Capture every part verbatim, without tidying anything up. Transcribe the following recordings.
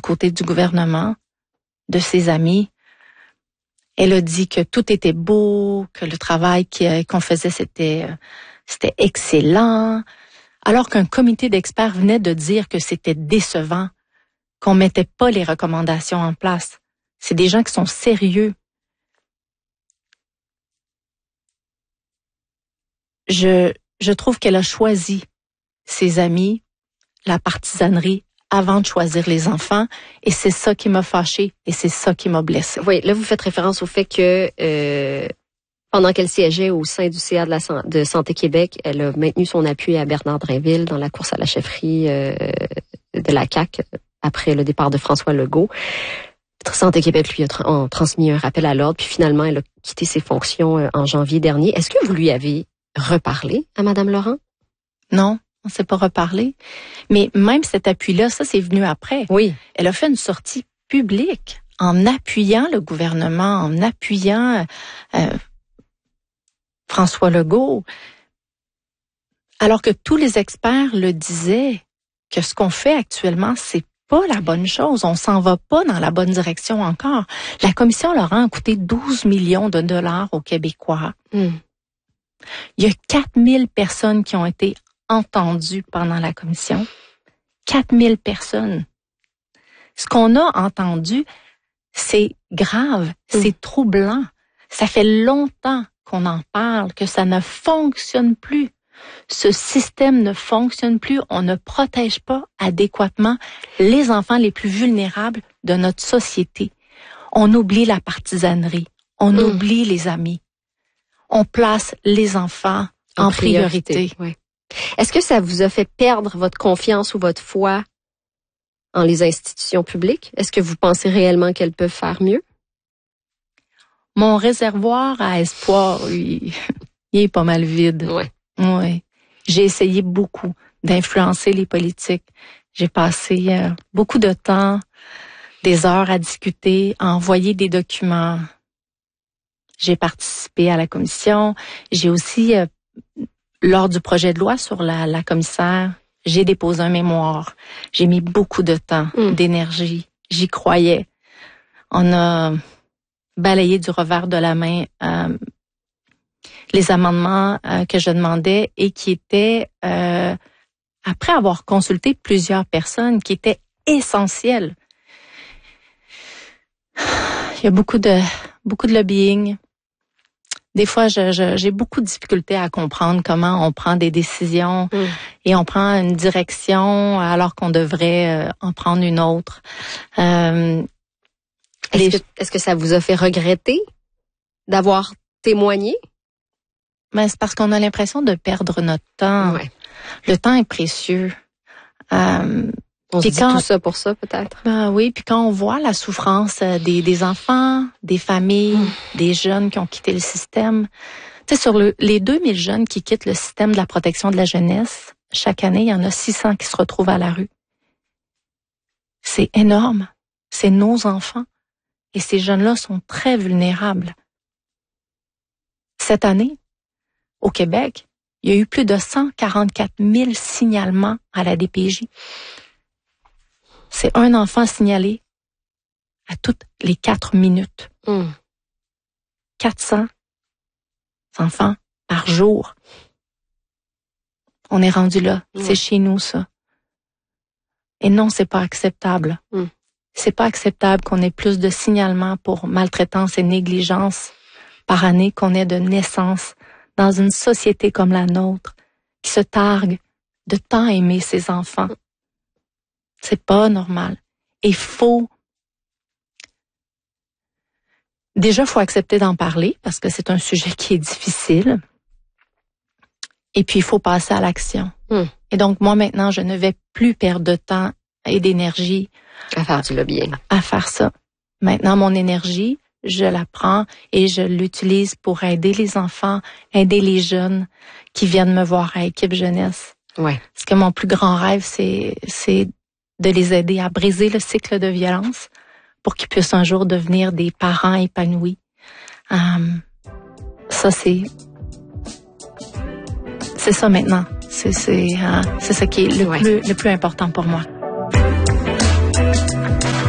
côté du gouvernement, de ses amis. Elle a dit que tout était beau, que le travail qu'on faisait, c'était, c'était excellent, alors qu'un comité d'experts venait de dire que c'était décevant, qu'on mettait pas les recommandations en place. C'est des gens qui sont sérieux. Je, je trouve qu'elle a choisi ses amis, la partisanerie, avant de choisir les enfants, et c'est ça qui m'a fâchée et c'est ça qui m'a blessée. Oui, là vous faites référence au fait que euh, pendant qu'elle siégeait au sein du C A de, la, de Santé Québec, elle a maintenu son appui à Bernard Drinville dans la course à la chefferie euh, de la C A Q après le départ de François Legault. Santé Québec lui a tra- transmis un rappel à l'ordre, puis finalement elle a quitté ses fonctions euh, en janvier dernier. Est-ce que vous lui avez reparlé à Madame Laurent? Non. On ne s'est pas reparlé. Mais même cet appui-là, ça, c'est venu après. Oui. Elle a fait une sortie publique en appuyant le gouvernement, en appuyant euh, François Legault. Alors que tous les experts le disaient, que ce qu'on fait actuellement, c'est pas la bonne chose. On s'en va pas dans la bonne direction encore. La commission Laurent a coûté douze millions de dollars aux Québécois. Mm. Il y a quatre mille personnes qui ont été entendues pendant la commission. quatre mille personnes. Ce qu'on a entendu, c'est grave, c'est mmh. troublant. Ça fait longtemps qu'on en parle, que ça ne fonctionne plus. Ce système ne fonctionne plus. On ne protège pas adéquatement les enfants les plus vulnérables de notre société. On oublie la partisanerie. On mmh. oublie les amis. On place les enfants en, en priorité. priorité. Ouais. Est-ce que ça vous a fait perdre votre confiance ou votre foi en les institutions publiques? Est-ce que vous pensez réellement qu'elles peuvent faire mieux? Mon réservoir à espoir, il, il est pas mal vide. Ouais. Ouais. J'ai essayé beaucoup d'influencer les politiques. J'ai passé euh, beaucoup de temps, des heures à discuter, à envoyer des documents. J'ai participé à la commission. J'ai aussi... Euh, Lors du projet de loi sur la, la commissaire, j'ai déposé un mémoire. J'ai mis beaucoup de temps, mmh. d'énergie. J'y croyais. On a balayé du revers de la main euh, les amendements euh, que je demandais et qui étaient, euh, après avoir consulté plusieurs personnes, qui étaient essentiels. Il y a beaucoup de beaucoup de lobbying. Des fois, je, je, j'ai beaucoup de difficultés à comprendre comment on prend des décisions mmh. et on prend une direction alors qu'on devrait euh, en prendre une autre. Euh, est-ce, les... que, est-ce que ça vous a fait regretter d'avoir témoigné? Ben, c'est parce qu'on a l'impression de perdre notre temps. Ouais. Le temps est précieux. Euh, on se dit quand, tout ça pour ça, peut-être? Ben oui, puis quand on voit la souffrance des, des enfants, des familles, mmh. des jeunes qui ont quitté le système, tu sais, sur le, les deux mille jeunes qui quittent le système de la protection de la jeunesse, chaque année, il y en a six cents qui se retrouvent à la rue. C'est énorme. C'est nos enfants. Et ces jeunes-là sont très vulnérables. Cette année, au Québec, il y a eu plus de cent quarante-quatre mille signalements à la D P J. C'est un enfant signalé à toutes les quatre minutes. Mmh. quatre cents enfants par jour. On est rendu là. Mmh. C'est chez nous, ça. Et non, c'est pas acceptable. Mmh. C'est pas acceptable qu'on ait plus de signalements pour maltraitance et négligence par année qu'on ait de naissance dans une société comme la nôtre qui se targue de tant aimer ses enfants. C'est pas normal. Il faut... Déjà, il faut accepter d'en parler parce que c'est un sujet qui est difficile. Et puis, il faut passer à l'action. Mmh. Et donc, moi, maintenant, je ne vais plus perdre de temps et d'énergie à faire du lobbying. À faire ça. Maintenant, mon énergie, je la prends et je l'utilise pour aider les enfants, aider les jeunes qui viennent me voir à Équipe Jeunesse. Ouais. Parce que mon plus grand rêve, c'est, c'est de les aider à briser le cycle de violence pour qu'ils puissent un jour devenir des parents épanouis. Um, ça, c'est... C'est ça maintenant. C'est, c'est, uh, c'est ça qui est le, ouais. plus, le plus important pour moi.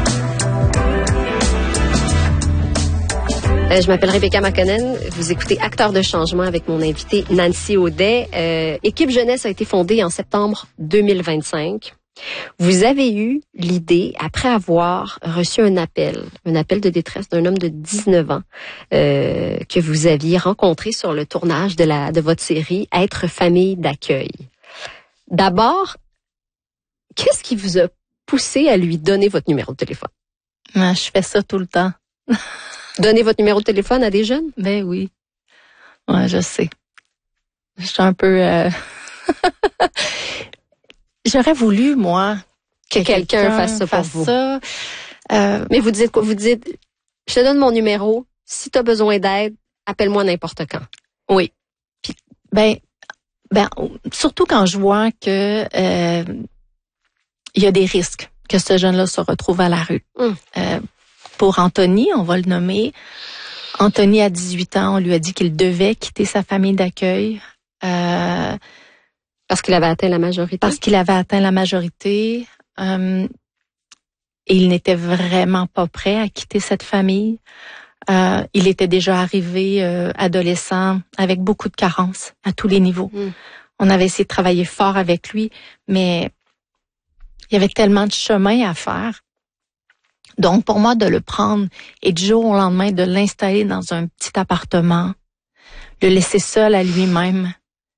Euh, je m'appelle Rebecca Makonnen. Vous écoutez Acteurs de changement avec mon invité Nancy Audet. Euh, Équipe Jeunesse a été fondée en septembre deux mille vingt-cinq. Vous avez eu l'idée, après avoir reçu un appel, un appel de détresse d'un homme de dix-neuf ans euh, que vous aviez rencontré sur le tournage de, la, de votre série « Être famille d'accueil ». D'abord, qu'est-ce qui vous a poussé à lui donner votre numéro de téléphone? Ben, je fais ça tout le temps. Donner votre numéro de téléphone à des jeunes? Ben oui. Ouais, je sais. Je suis un peu... Euh... J'aurais voulu, moi, que, que quelqu'un, quelqu'un fasse ça pour fasse vous. Ça. Euh... Mais vous dites quoi? Vous dites, je te donne mon numéro. Si tu as besoin d'aide, appelle-moi n'importe quand. Oui. Puis, ben, ben, surtout quand je vois que euh, il y a des risques que ce jeune-là se retrouve à la rue. Hum. Euh, pour Anthony, on va le nommer. Anthony, à dix-huit ans, on lui a dit qu'il devait quitter sa famille d'accueil. Euh, parce qu'il avait atteint la majorité. Parce qu'il avait atteint la majorité. Euh, et il n'était vraiment pas prêt à quitter cette famille. Euh, il était déjà arrivé euh, adolescent avec beaucoup de carences à tous les niveaux. Mm. On avait essayé de travailler fort avec lui, mais il y avait tellement de chemin à faire. Donc, pour moi, de le prendre et du jour au lendemain, de l'installer dans un petit appartement, le laisser seul à lui-même,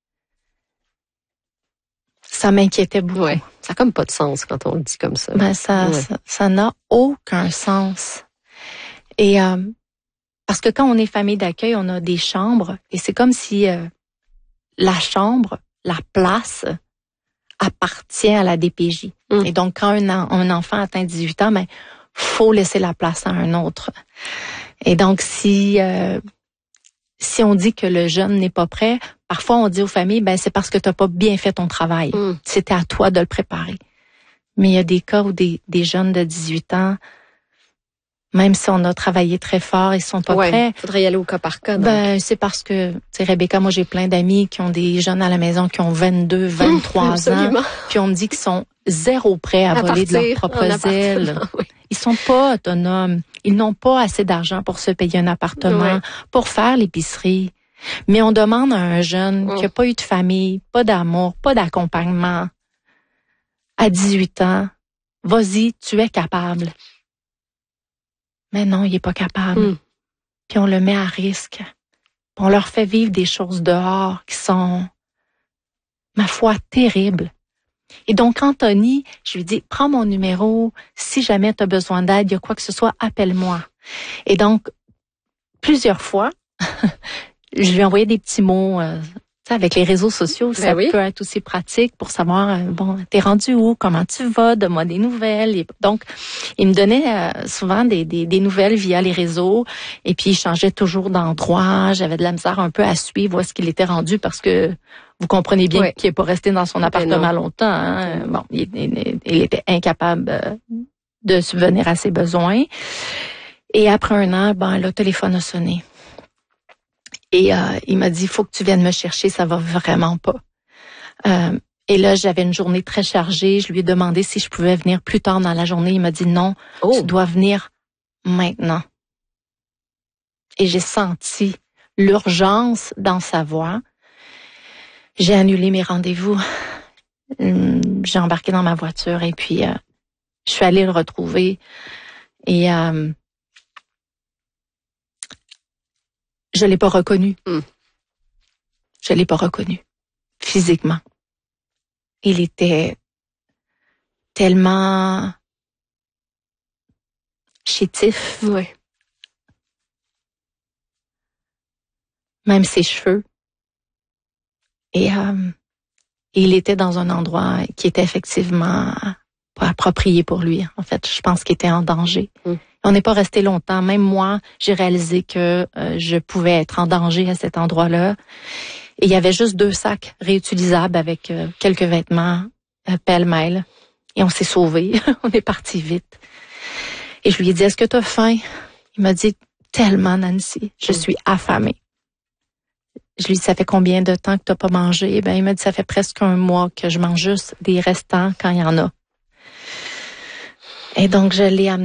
ça m'inquiétait beaucoup. Ouais. Ça n'a comme pas de sens quand on le dit comme ça. Ben, ça, ouais. ça, ça n'a aucun sens. Et euh, parce que quand on est famille d'accueil, on a des chambres et c'est comme si euh, la chambre, la place, appartient à la D P J. Mm. Et donc, quand un, un enfant atteint dix-huit ans, ben faut laisser la place à un autre. Et donc, si euh, si on dit que le jeune n'est pas prêt, parfois on dit aux familles, ben c'est parce que tu n'as pas bien fait ton travail. Mm. C'était à toi de le préparer. Mais il y a des cas où des, des jeunes de dix-huit ans, même si on a travaillé très fort, ils sont pas ouais, prêts. Il faudrait y aller au cas par cas. Donc. Ben c'est parce que, tu sais, Rebecca, moi j'ai plein d'amis qui ont des jeunes à la maison qui ont vingt-deux, vingt-trois ans, puis on me dit qu'ils sont zéro prêts à, à voler de leurs propres ailes. Oui. Ils sont pas autonomes. Ils n'ont pas assez d'argent pour se payer un appartement, oui. pour faire l'épicerie. Mais on demande à un jeune oh. qui n'a pas eu de famille, pas d'amour, pas d'accompagnement, à dix-huit ans, vas-y, tu es capable. Mais non, il est pas capable. Mm. Puis on le met à risque. On leur fait vivre des choses dehors qui sont, ma foi, terribles. Et donc, Anthony, je lui dis, prends mon numéro. Si jamais tu as besoin d'aide, il y a quoi que ce soit, appelle-moi. Et donc, plusieurs fois, je lui ai envoyé des petits mots. Euh, avec les réseaux sociaux, ben ça oui. peut être aussi pratique pour savoir, euh, bon, t'es rendu où, comment tu vas, donne-moi des nouvelles. Et donc, il me donnait euh, souvent des, des, des nouvelles via les réseaux et puis il changeait toujours d'endroit. J'avais de la misère un peu à suivre où est-ce qu'il était rendu parce que vous comprenez bien oui. qu'il n'est pas resté dans son appartement longtemps. Hein. Bon, il, il, il était incapable de subvenir à ses besoins. Et après un an, ben, le téléphone a sonné. Et euh, il m'a dit, il faut que tu viennes me chercher, ça va vraiment pas. Euh, et là, j'avais une journée très chargée. Je lui ai demandé si je pouvais venir plus tard dans la journée. Il m'a dit non, oh. tu dois venir maintenant. Et j'ai senti l'urgence dans sa voix. J'ai annulé mes rendez-vous. J'ai embarqué dans ma voiture et puis euh, je suis allée le retrouver. Et euh, je l'ai pas reconnu. Mm. Je l'ai pas reconnu physiquement. Il était tellement chétif. Oui. Même ses cheveux. Et euh, il était dans un endroit qui était effectivement pas approprié pour lui. En fait, je pense qu'il était en danger. Mm. On n'est pas resté longtemps. Même moi, j'ai réalisé que euh, je pouvais être en danger à cet endroit-là. Et il y avait juste deux sacs réutilisables avec euh, quelques vêtements euh, pêle-mêle. Et on s'est sauvés. On est parti vite. Et je lui ai dit, est-ce que tu as faim? Il m'a dit, tellement, Nancy. Je suis affamée. Je lui ai dit, ça fait combien de temps que tu n'as pas mangé? Ben, il m'a dit, ça fait presque un mois que je mange juste des restants quand il y en a. Et donc, je l'ai amené.